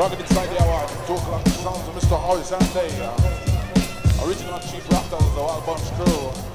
Rocking inside the hour, 2 o'clock, the sounds of Mr. Horizonte. Original Chief Raptors, the Wild Bunch crew.